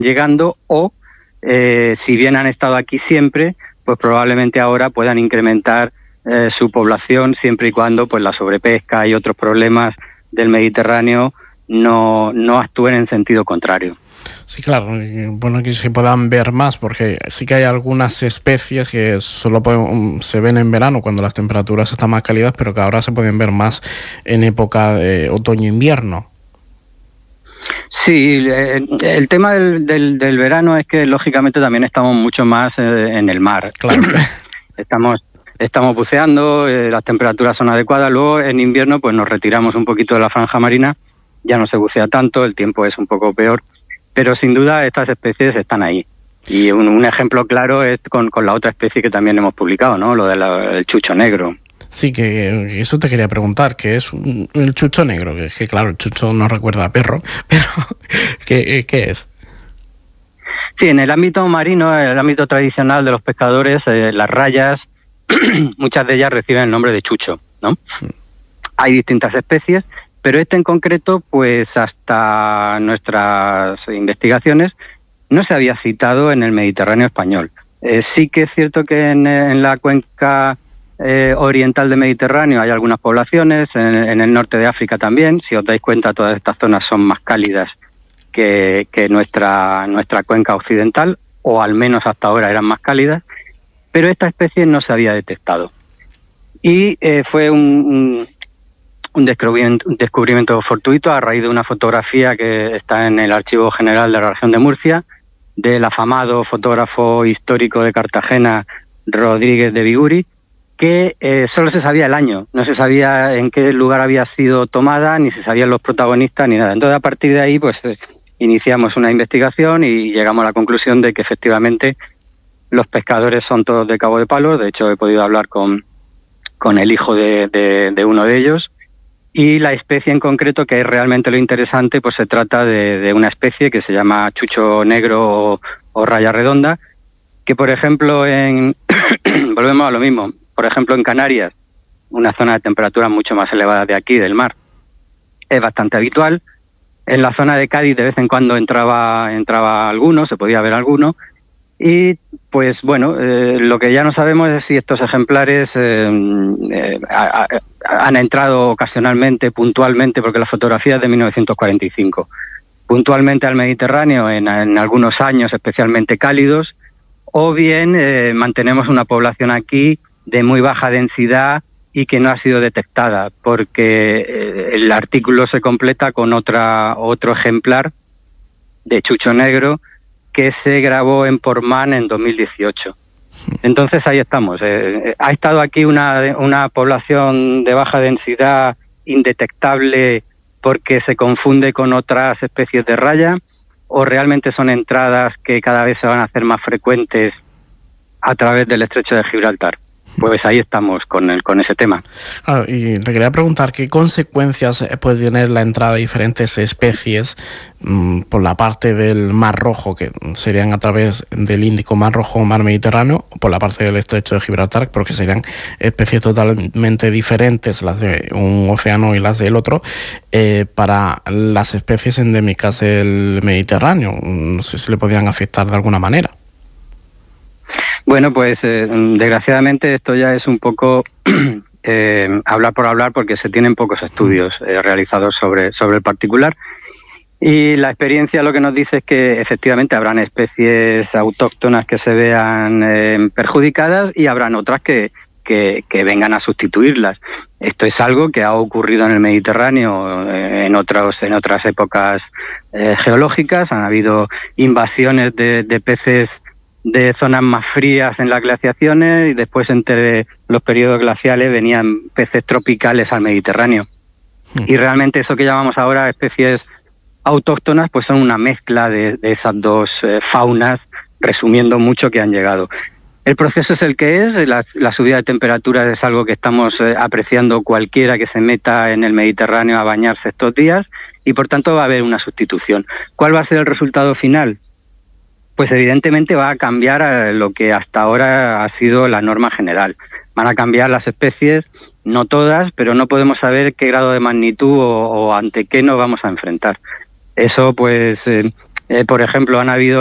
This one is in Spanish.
llegando, o si bien han estado aquí siempre, pues probablemente ahora puedan incrementar su población, siempre y cuando pues la sobrepesca y otros problemas del Mediterráneo no actúen en sentido contrario. Sí, claro, y bueno, que se puedan ver más, porque sí que hay algunas especies que solo se ven en verano cuando las temperaturas están más cálidas, pero que ahora se pueden ver más en época de otoño-invierno. Sí, el tema del verano es que lógicamente también estamos mucho más en el mar. Claro. Estamos buceando, las temperaturas son adecuadas. Luego en invierno pues nos retiramos un poquito de la franja marina, ya no se bucea tanto, el tiempo es un poco peor, pero sin duda estas especies están ahí. Y un ejemplo claro es con la otra especie que también hemos publicado, ¿no? Lo del chucho negro. Sí, que eso te quería preguntar, ¿qué es el chucho negro? Que claro, el chucho no recuerda a perro, pero ¿qué es? Sí, en el ámbito marino, en el ámbito tradicional de los pescadores, las rayas, muchas de ellas reciben el nombre de chucho, ¿no? Hay distintas especies, pero este en concreto, pues hasta nuestras investigaciones, no se había citado en el Mediterráneo español. Sí que es cierto que en la cuenca oriental del Mediterráneo hay algunas poblaciones, en el norte de África también. Si os dais cuenta, todas estas zonas son más cálidas que nuestra cuenca occidental, o al menos hasta ahora eran más cálidas, pero esta especie no se había detectado. Y fue un descubrimiento fortuito a raíz de una fotografía que está en el Archivo General de la Región de Murcia, del afamado fotógrafo histórico de Cartagena, Rodríguez de Biguri, que solo se sabía el año, no se sabía en qué lugar había sido tomada, ni se sabían los protagonistas, ni nada. Entonces, a partir de ahí, pues iniciamos una investigación y llegamos a la conclusión de que efectivamente los pescadores son todos de Cabo de Palos. De hecho, he podido hablar con el hijo de uno de ellos, y la especie en concreto, que es realmente lo interesante, pues se trata de una especie que se llama chucho negro o raya redonda, que por ejemplo volvemos a lo mismo, por ejemplo en Canarias, una zona de temperatura mucho más elevada de aquí, del mar, es bastante habitual. En la zona de Cádiz de vez en cuando entraba alguno, se podía ver alguno, y pues bueno, lo que ya no sabemos es si estos ejemplares han entrado ocasionalmente, puntualmente, porque la fotografía es de 1945, puntualmente al Mediterráneo en algunos años especialmente cálidos, o bien mantenemos una población aquí de muy baja densidad y que no ha sido detectada, porque el artículo se completa con otro ejemplar de chucho negro que se grabó en Portmán en 2018. Entonces ahí estamos. Ha estado aquí una población de baja densidad indetectable porque se confunde con otras especies de raya, o realmente son entradas que cada vez se van a hacer más frecuentes a través del estrecho de Gibraltar. Pues ahí estamos con ese tema. Y le quería preguntar qué consecuencias puede tener la entrada de diferentes especies por la parte del Mar Rojo, que serían a través del Índico, Mar Rojo o Mar Mediterráneo, o por la parte del estrecho de Gibraltar, porque serían especies totalmente diferentes, las de un océano y las del otro, para las especies endémicas del Mediterráneo. No sé si le podrían afectar de alguna manera. Bueno, pues desgraciadamente esto ya es un poco hablar por hablar, porque se tienen pocos estudios realizados sobre el particular, y la experiencia lo que nos dice es que efectivamente habrán especies autóctonas que se vean perjudicadas, y habrán otras que vengan a sustituirlas. Esto es algo que ha ocurrido en el Mediterráneo en otras épocas geológicas. Han habido invasiones de peces de zonas más frías en las glaciaciones, y después entre los periodos glaciales venían peces tropicales al Mediterráneo. Y realmente eso que llamamos ahora especies autóctonas pues son una mezcla de esas dos faunas, resumiendo mucho, que han llegado. El proceso es el que es. La subida de temperaturas es algo que estamos apreciando cualquiera que se meta en el Mediterráneo a bañarse estos días, y por tanto va a haber una sustitución. ¿Cuál va a ser el resultado final? Pues evidentemente va a cambiar lo que hasta ahora ha sido la norma general. Van a cambiar las especies, no todas, pero no podemos saber qué grado de magnitud o ante qué nos vamos a enfrentar. Eso, pues, por ejemplo, han habido